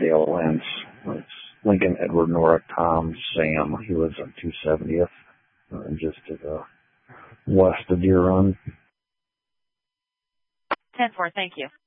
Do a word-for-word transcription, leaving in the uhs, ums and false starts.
Dale Lance. It's Lincoln, Edward, Nora, Tom, Sam. He lives on two seventieth, uh, just to the west of Deer Run. ten four, thank you.